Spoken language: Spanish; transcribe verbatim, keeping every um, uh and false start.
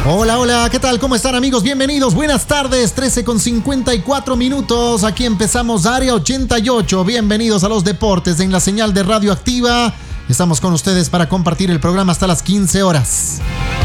Hola, hola, ¿qué tal? ¿Cómo están, amigos? Bienvenidos, buenas tardes, trece con cincuenta y cuatro minutos. Aquí empezamos Área ochenta y ocho. Bienvenidos a los deportes en la señal de Radio Activa. Estamos con ustedes para compartir el programa hasta las quince horas.